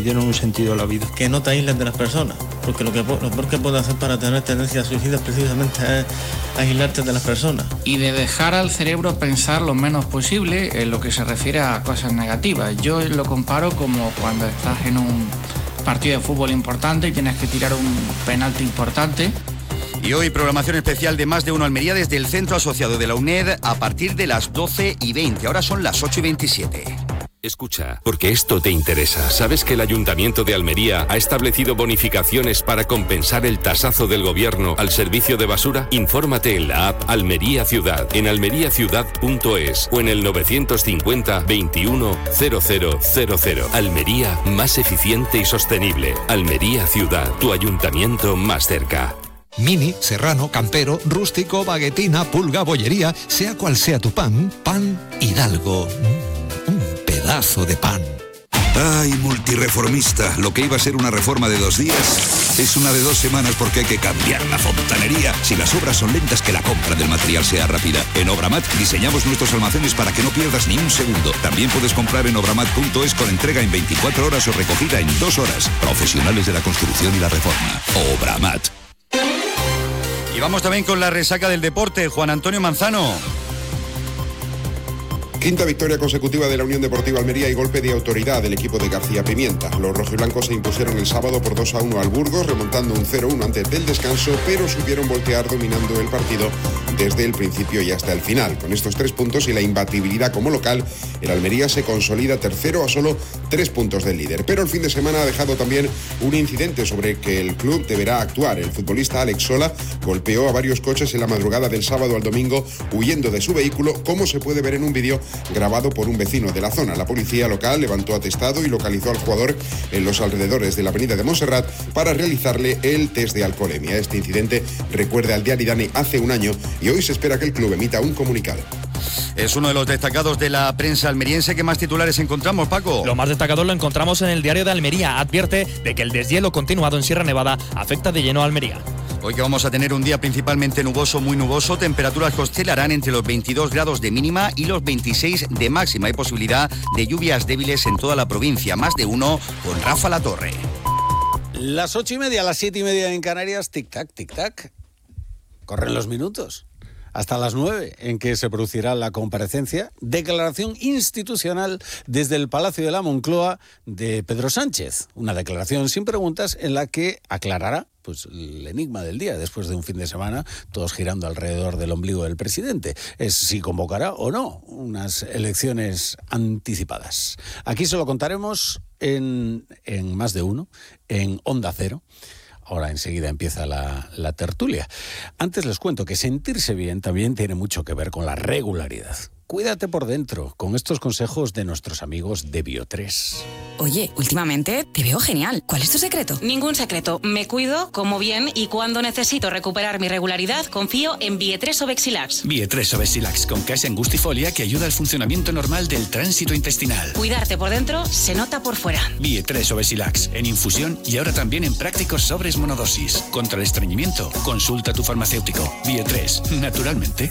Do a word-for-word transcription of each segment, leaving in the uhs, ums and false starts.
dieron un sentido a la vida. Que no te aísles de las personas, porque lo, que, lo peor que puedes hacer para tener tendencias suicidas precisamente es aislarte de las personas. Y de dejar al cerebro pensar lo menos posible en lo que se refiere a cosas negativas. Yo lo comparo como cuando estás en un partido de fútbol importante y tienes que tirar un penalti importante. Y hoy programación especial de Más de Uno Almería desde el Centro Asociado de la UNED a partir de las doce y veinte. Ahora son las ocho y veintisiete. Escucha, porque esto te interesa. ¿Sabes que el Ayuntamiento de Almería ha establecido bonificaciones para compensar el tasazo del gobierno al servicio de basura? Infórmate en la app Almería Ciudad, en almería ciudad punto es o en el novecientos cincuenta veintiuno cero cero cero cero. Almería, más eficiente y sostenible. Almería Ciudad, tu ayuntamiento más cerca. Mini, serrano, campero, rústico, baguetina, pulga, bollería, sea cual sea tu pan, Pan Hidalgo. Un pedazo de pan. Ay, multireformista, lo que iba a ser una reforma de dos días es una de dos semanas porque hay que cambiar la fontanería. Si las obras son lentas, que la compra del material sea rápida. En Obramat diseñamos nuestros almacenes para que no pierdas ni un segundo. También puedes comprar en obramat punto es con entrega en veinticuatro horas o recogida en dos horas. Profesionales de la construcción y la reforma. Obramat. Y vamos también con la resaca del deporte. Juan Antonio Manzano. Quinta victoria consecutiva de la Unión Deportiva Almería y golpe de autoridad del equipo de García Pimienta. Los rojiblancos se impusieron el sábado por dos a uno al Burgos, remontando un cero uno antes del descanso, pero supieron voltear dominando el partido desde el principio y hasta el final. Con estos tres puntos y la imbatibilidad como local, el Almería se consolida tercero a solo tres puntos del líder. Pero el fin de semana ha dejado también un incidente sobre el que el club deberá actuar. El futbolista Alex Sola golpeó a varios coches en la madrugada del sábado al domingo huyendo de su vehículo, como se puede ver en un vídeo grabado por un vecino de la zona. La policía local levantó atestado y localizó al jugador en los alrededores de la avenida de Montserrat para realizarle el test de alcoholemia. Este incidente recuerda al Diari Dani hace un año y hoy se espera que el club emita un comunicado. Es uno de los destacados de la prensa almeriense. ¿Qué más titulares encontramos, Paco? Lo más destacado lo encontramos en el Diario de Almería. Advierte de que el deshielo continuado en Sierra Nevada afecta de lleno a Almería. Hoy que vamos a tener un día principalmente nuboso, muy nuboso, temperaturas que oscilarán entre los veintidós grados de mínima y los veintiséis de máxima. Hay posibilidad de lluvias débiles en toda la provincia. Más de uno con Rafa Latorre. Las ocho y media, las siete y media en Canarias, tic-tac, tic-tac. Corren los minutos. Hasta las nueve, en que se producirá la comparecencia, declaración institucional desde el Palacio de la Moncloa de Pedro Sánchez. Una declaración sin preguntas en la que aclarará pues el enigma del día, después de un fin de semana, todos girando alrededor del ombligo del presidente. Es si convocará o no unas elecciones anticipadas. Aquí se lo contaremos en, en Más de Uno, en Onda Cero. Ahora enseguida empieza la, la tertulia. Antes les cuento que sentirse bien también tiene mucho que ver con la regularidad. Cuídate por dentro con estos consejos de nuestros amigos de Bio tres. Oye, últimamente te veo genial. ¿Cuál es tu secreto? Ningún secreto. Me cuido, como bien y cuando necesito recuperar mi regularidad, confío en Bio tres Obexilax. Bio tres Obexilax con case angustifolia que ayuda al funcionamiento normal del tránsito intestinal. Cuidarte por dentro se nota por fuera. Bio tres Obexilax en infusión y ahora también en prácticos sobres monodosis. Contra el estreñimiento, consulta a tu farmacéutico. Bio tres, naturalmente.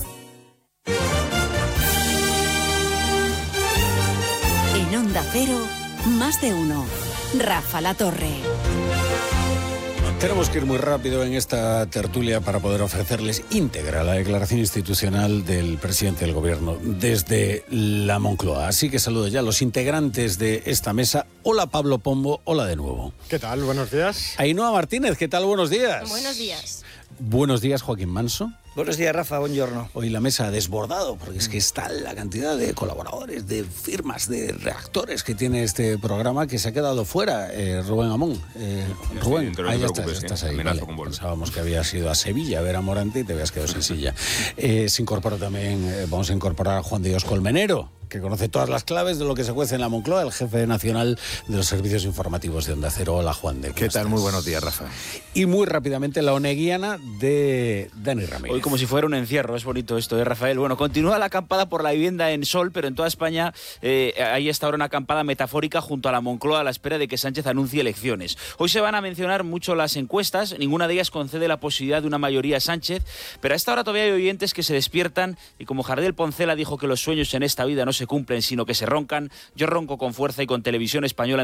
En Onda Cero, Más de Uno. Rafa Latorre. Tenemos que ir muy rápido en esta tertulia para poder ofrecerles íntegra la declaración institucional del presidente del gobierno desde la Moncloa. Así que saludo ya a los integrantes de esta mesa. Hola Pablo Pombo, hola de nuevo. ¿Qué tal? Buenos días. Ainhoa Martínez, ¿qué tal? Buenos días. Buenos días. Buenos días, Joaquín Manso. Buenos días, Rafa, buongiorno. Hoy la mesa ha desbordado, porque es que está la cantidad de colaboradores, de firmas, de redactores que tiene este programa que se ha quedado fuera. Eh, Rubén Amón. Eh, Rubén, estoy, ahí no estás, ¿eh? estás ahí. Amenazo Vale. con volver. Pensábamos que habías ido a Sevilla a ver a Morante y te habías quedado sin silla. Eh, se incorpora también, eh, vamos a incorporar a Juan de Dios Colmenero, que conoce todas las claves de lo que se cuece en la Moncloa, el jefe nacional de los servicios informativos de Onda Cero. Hola, Juan de. ¿Qué tal? Estás? Muy buenos días, Rafa. Y muy rápidamente la oneguiana de Dani Ramírez. Hoy como si fuera un encierro, es bonito esto, ¿eh, Rafael? Bueno, continúa la acampada por la vivienda en Sol, pero en toda España eh, hay hasta ahora una acampada metafórica junto a la Moncloa a la espera de que Sánchez anuncie elecciones. Hoy se van a mencionar mucho las encuestas, ninguna de ellas concede la posibilidad de una mayoría a Sánchez, pero a esta hora todavía hay oyentes que se despiertan y como Jardel Poncela dijo que los sueños en esta vida no se cumplen, sino que se roncan, yo ronco con fuerza y con Televisión Española